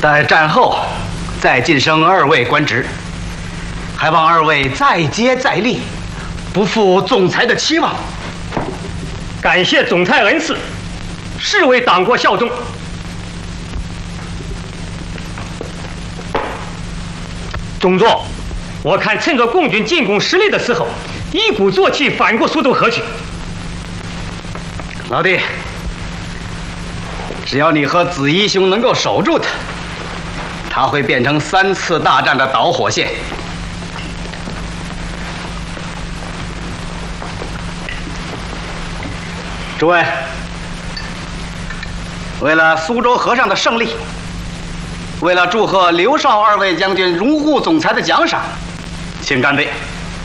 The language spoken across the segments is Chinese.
在战后再晋升2位官职，还望2位再接再厉，不负总裁的期望。 感谢总裁恩赐，誓为党国效忠。中佐，我看趁着共军进攻失利的时候，一鼓作气反过苏州河去。 老弟，只要你和子怡兄能够守住他，他会变成3次大战的导火线。诸位，为了苏州河上的胜利，为了祝贺刘少2位将军荣获总裁的奖赏，请干杯！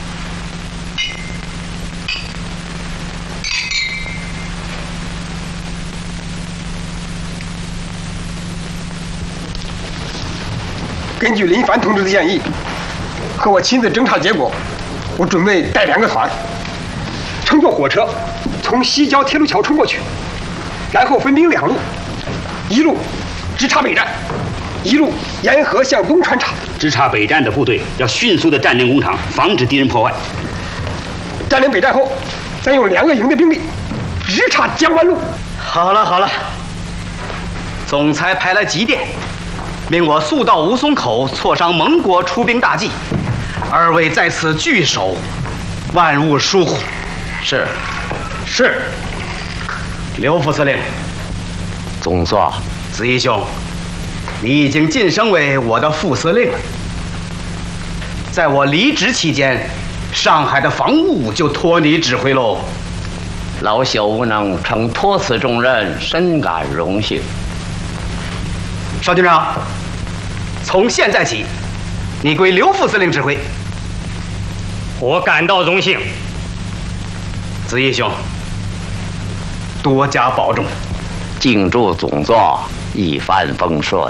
根据林凡同志的建议和我亲自侦查结果，我准备带2个团，乘坐火车从西郊铁路桥冲过去，然后分兵2路，一路直插北站，一路沿河向东穿插。 直插北站的部队要迅速地占领工厂，防止敌人破坏。 占领北站后，再用2个营的兵力直插江湾路。 好了好了，总裁派来急电，命我速到吴淞口挫伤蒙国出兵大计，2位在此据守，万勿疏忽。是。是。刘副司令。 总座。 子怡兄，你已经晋升为我的副司令了。在我离职期间，上海的防务就托你指挥喽。 老朽无能承托此重任，深感荣幸。 邵军长，从现在起，你归刘副司令指挥。 我感到荣幸。 子怡兄，多加保重。 敬祝总座一帆风顺。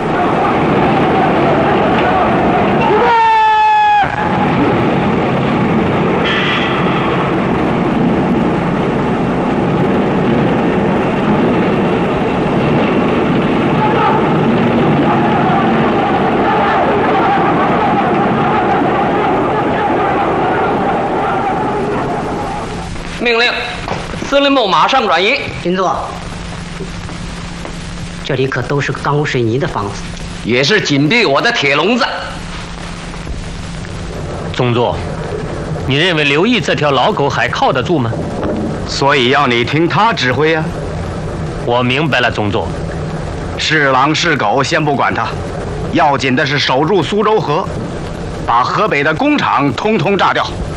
命令，司令部马上转移。 军座，这里可都是钢水泥的房子， 也是紧闭我的铁笼子。 中座，你认为刘毅这条老狗还靠得住吗？ 所以要你听他指挥呀。 我明白了，中座。 是狼是狗先不管他，要紧的是守住苏州河，把河北的工厂通通炸掉。